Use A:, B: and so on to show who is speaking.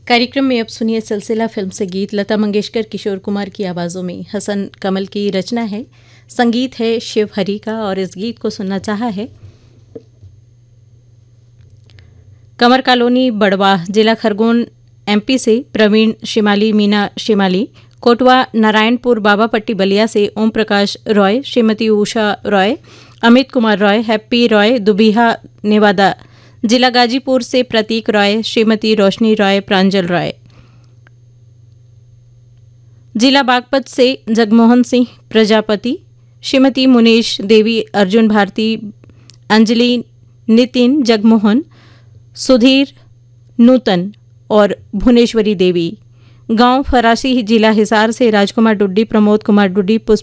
A: कार्यक्रम में अब सुनिए सिलसिला फिल्म से गीत। लता मंगेशकर, किशोर कुमार की आवाज़ों में हसन कमल की रचना है, संगीत है शिव हरी का, और इस गीत को सुनना चाहा है कमर कॉलोनी बड़वा, जिला खरगोन, एमपी से प्रवीण शिमाली, मीना शिमाली, कोटवा नारायणपुर बाबापट्टी बलिया से ओम प्रकाश रॉय, श्रीमती उषा रॉय, अमित कुमार रॉय, हैप्पी रॉय, दुबिहा नेवादा, जिला गाजीपुर से प्रतीक रॉय, श्रीमती रोशनी रॉय, प्रांजल रॉय, जिला बागपत से जगमोहन सिंह प्रजापति, श्रीमती मुनीश देवी, अर्जुन भारती, अंजलि, नितिन जगमोहन, सुधीर नूतन और भुवनेश्वरी देवी। गांव फरासी, जिला हिसार से राजकुमार डुड्डी, प्रमोद कुमार डुड्डी, पुष्प